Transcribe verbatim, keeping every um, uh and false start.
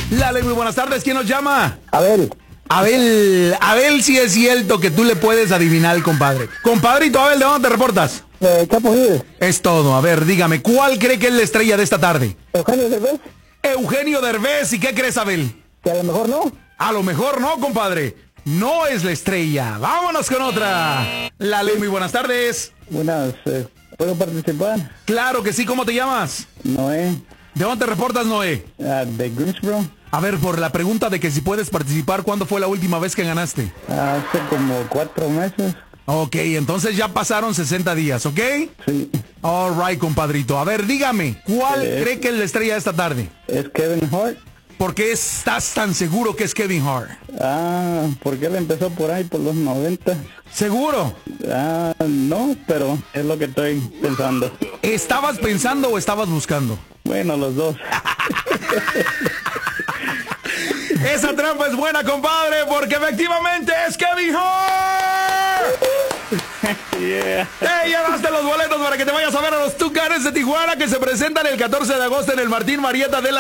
Lale, muy buenas tardes. ¿Quién nos llama? Abel. Abel, Abel, sí es cierto que tú le puedes adivinar, compadre. Compadrito, Abel, ¿de dónde te reportas? Eh, Chapo Gil. Es todo. A ver, dígame, ¿cuál cree que es la estrella de esta tarde? Eugenio Derbez. Eugenio Derbez. ¿Y qué crees, Abel? Que a lo mejor no. A lo mejor no, compadre. No es la estrella. Vámonos con otra. Lale, muy buenas tardes. Buenas, eh, ¿puedo participar? Claro que sí. ¿Cómo te llamas? Noé. ¿De dónde te reportas, Noé? Ah, de Greensboro. A ver, por la pregunta de que si puedes participar, ¿cuándo fue la última vez que ganaste? Hace como cuatro meses. Ok, entonces ya pasaron sesenta días, ¿ok? Sí. All right, compadrito. A ver, dígame, ¿cuál Eh. cree que es la estrella de esta tarde? ¿Es Kevin Hart? ¿Por qué estás tan seguro que es Kevin Hart? Ah, porque él empezó por ahí, por los noventa. ¿Seguro? Ah, no, pero es lo que estoy pensando. ¿Estabas pensando o estabas buscando? Bueno, los dos. Esa trampa es buena, compadre, porque efectivamente es Kevin Hart. Yeah. Hey, ya daste los boletos para que te vayas a ver a los Tucanes de Tijuana, que se presentan el catorce de agosto en el Martín Marietta de la